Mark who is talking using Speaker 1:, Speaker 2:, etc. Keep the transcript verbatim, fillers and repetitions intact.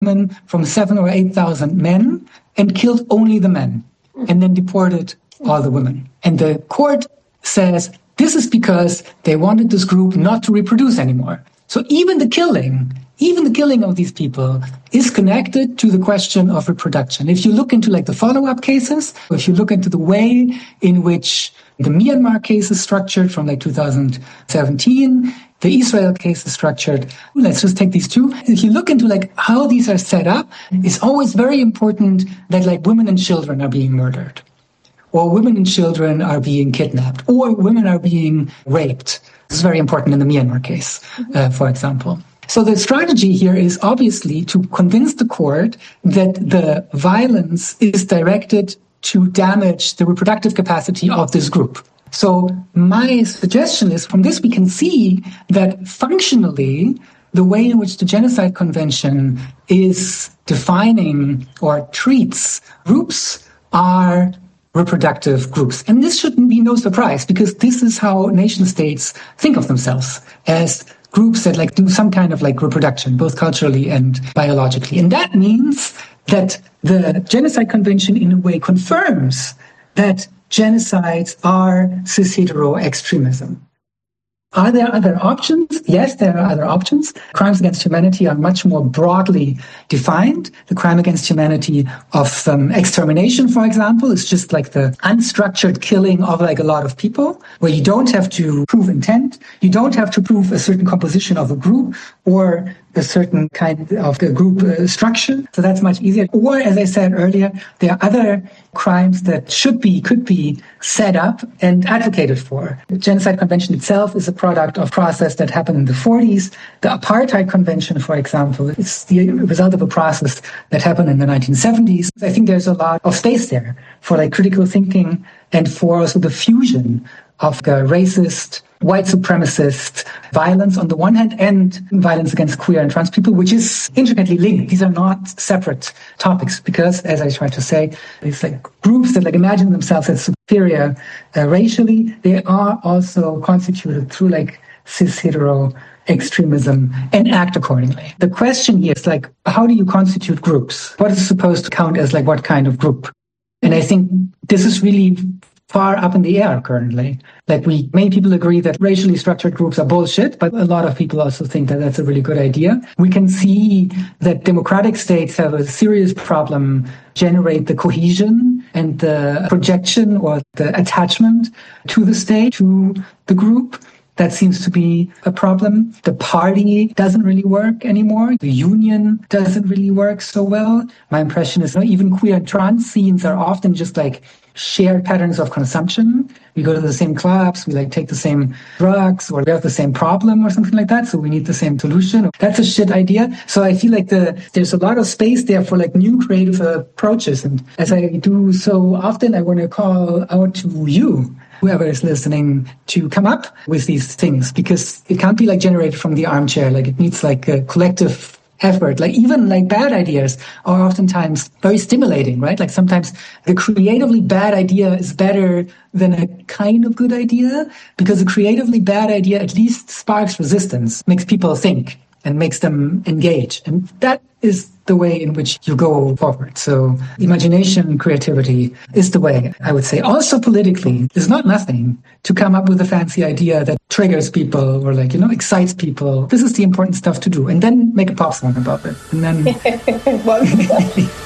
Speaker 1: women from seven or eight thousand men and killed only the men and then deported all the women. And the court says this is because they wanted this group not to reproduce anymore. So even the killing, even the killing of these people is connected to the question of reproduction. If you look into like the follow-up cases, if you look into the way in which the Myanmar case is structured from like two thousand seventeen, the Israel case is structured. Let's just take these two. If you look into like how these are set up, it's always very important that like women and children are being murdered, or women and children are being kidnapped, or women are being raped. This is very important in the Myanmar case, uh, for example. So the strategy here is obviously to convince the court that the violence is directed to damage the reproductive capacity of this group. So my suggestion is from this we can see that functionally the way in which the Genocide Convention is defining or treats groups are reproductive groups. And this shouldn't be no surprise because this is how nation states think of themselves, as groups that like do some kind of like reproduction, both culturally and biologically. And that means that the Genocide Convention in a way confirms that genocides are cis-hetero extremism. Are there other options? Yes, there are other options. Crimes against humanity are much more broadly defined. The crime against humanity of um, extermination, for example, is just like the unstructured killing of like a lot of people, where you don't have to prove intent, you don't have to prove a certain composition of a group or a certain kind of the group uh, structure. So that's much easier. Or, as I said earlier, there are other crimes that should be, could be set up and advocated for. The Genocide Convention itself is a product of process that happened in the forties. The Apartheid Convention, for example, is the result of a process that happened in the nineteen seventies. I think there's a lot of space there for like critical thinking and for also the fusion of the racist, white supremacist violence on the one hand and violence against queer and trans people, which is intricately linked. These are not separate topics because, as I tried to say, these like groups that like imagine themselves as superior uh, racially, they are also constituted through like cis-hetero extremism and act accordingly. The question here is like, how do you constitute groups? What is supposed to count as like what kind of group? And I think this is really far up in the air currently. Like we, many people agree that racially structured groups are bullshit, but a lot of people also think that that's a really good idea. We can see that democratic states have a serious problem generate the cohesion and the projection or the attachment to the state, to the group. That seems to be a problem. The party doesn't really work anymore. The union doesn't really work so well. My impression is even queer and trans scenes are often just like shared patterns of consumption. We go to the same clubs, we like take the same drugs, or we have the same problem or something like that, so we need the same solution. That's a shit idea. So I feel like the there's a lot of space there for like new creative approaches. And as I do so often, I want to call out to you, whoever is listening, to come up with these things, because it can't be like generated from the armchair. Like it needs like a collective effort. Like even like bad ideas are oftentimes very stimulating, right? Like sometimes the creatively bad idea is better than a kind of good idea, because a creatively bad idea at least sparks resistance, makes people think and makes them engage. And that is the way in which you go forward. So imagination and creativity is the way, I would say. Also politically, it's not nothing to come up with a fancy idea that triggers people or like, you know, excites people. This is the important stuff to do. And then make a pop song about it. And then...